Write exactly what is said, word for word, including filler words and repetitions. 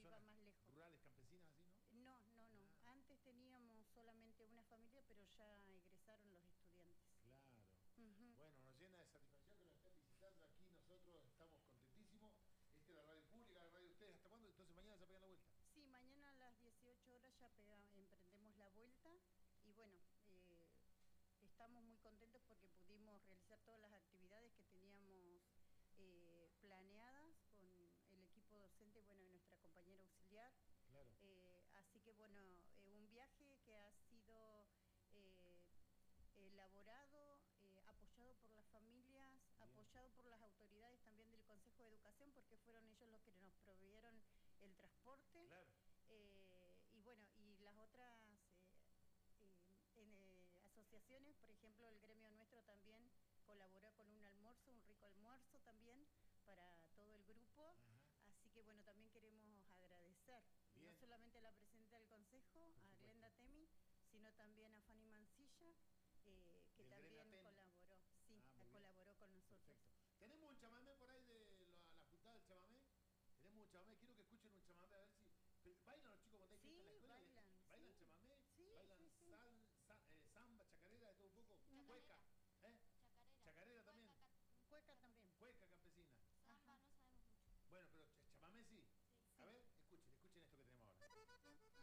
iba zonas más lejos. rurales, campesinas, así, ¿no? No, no, no. Ah. Antes teníamos solamente una familia, pero ya egresaron los estudiantes. Claro. Uh-huh. Bueno, nos llena de satisfacción que nos estén visitando aquí. Nosotros estamos contentísimos. Esta es la radio pública, la radio de ustedes. ¿Hasta cuándo? Entonces mañana se pegan la vuelta. Sí, mañana a las dieciocho horas ya pega, emprendemos la vuelta. Y bueno, eh, estamos muy contentos porque pudimos realizar todas las actividades que teníamos eh, planeadas con el equipo docente, bueno, y nuestra compañera auxiliar. Claro. Eh, así que bueno, eh, un viaje que ha sido eh, elaborado, eh, apoyado por las familias, Bien. apoyado por las autoridades también del Consejo de Educación, porque fueron ellos los que nos proveyeron el transporte. Claro. Eh, y bueno, y las otras eh, eh, en, eh, asociaciones, por ejemplo, el gremio nuestro también colaboró con un almuerzo, un rico almuerzo también para todo el grupo. Ajá. Así que bueno, también queremos agradecer Bien. no solamente a la presidenta del Consejo, Por a supuesto. Glenda Temi, sino también a Fanny Mancilla, eh, que Del también Grenatem. colaboró, sí, Ah, muy colaboró bien. con nosotros. Perfecto. ¿Tenemos un chamamé por ahí de la, la juntada del chamamé? Tenemos un chamamé, quiero que escuchen un chamamé a ver si... ¿Bailan los chicos cuando hay fiesta Sí, en la escuela? bailan, ¿Bailan sí. chamamé? Sí, ¿Bailan sí, sí. sal, sa- eh, samba, chacarera, de todo un poco? Chacarera. ¿Cueca? ¿Eh? Chacarera. ¿Chacarera también? Cueca, Cueca también. Cueca